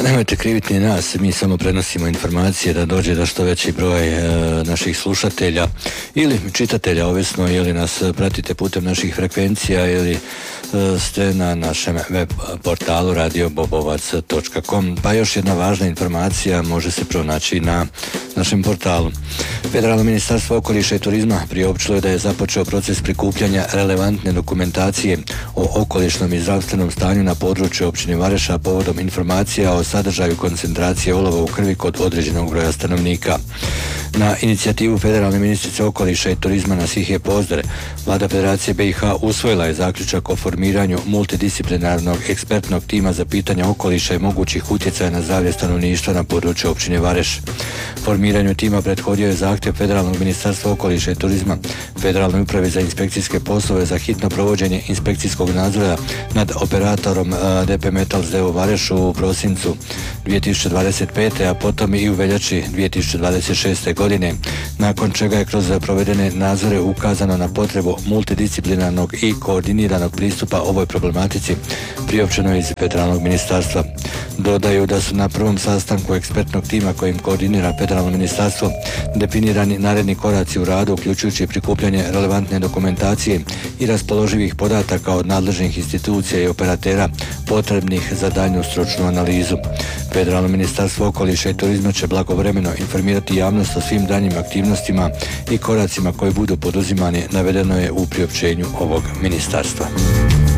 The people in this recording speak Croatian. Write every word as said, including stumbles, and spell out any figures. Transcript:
nemojte kriviti ni nas, mi samo prenosimo informacije da dođe do što veći broj e, naših slušatelja ili čitatelja, ovisno ili nas pratite putem naših frekvencija ili e, ste na našem web portalu radio bobovac točka com. Pa još jedna važna informacija može se pronaći na našem portalu. Federalno ministarstvo okoliša i turizma priopćilo je da je započeo proces prikupljanja relevantne dokumentacije o okolišnom i zdravstvenom stanju na području općine Vareša povodom informacija o sadržaju koncentracije olova u krvi kod određenog broja stanovnika. Na inicijativu federalne ministrice okoliša i turizma Nasihe Pozdare, Vlada Federacije B i H usvojila je zaključak o formiranju multidisciplinarnog ekspertnog tima za pitanja okoliša i mogućih utjecaja na zdravlje stanovništva na području općine Vareš. Formiranju tima prethodio je zahtjev Federalnog ministarstva okoliša i turizma, Federalnoj upravi za inspekcijske poslove za hitno provođenje inspekcijskog nadzora nad operatorom D P Metals d.o.o. u Varešu u prosincu dvije tisuće dvadeset pete. a potom i u veljači dvije tisuće dvadeset šeste. godine, nakon čega je kroz provedene nadzore ukazano na potrebu multidisciplinarnog i koordiniranog pristupa ovoj problematici, priopćeno iz Federalnog ministarstva. Dodaju da su na prvom sastanku ekspertnog tima kojim koordinira Federalno ministarstvo definirani naredni koraci u radu, uključujući prikupljanje relevantne dokumentacije i raspoloživih podataka od nadležnih institucija i operatera potrebnih za daljnju stručnu analizu. Federalno ministarstvo okoliša i turizma će blagovremeno informirati javnost o svim daljnjim aktivnostima i koracima koji budu poduzimani, navedeno je u priopćenju ovog ministarstva.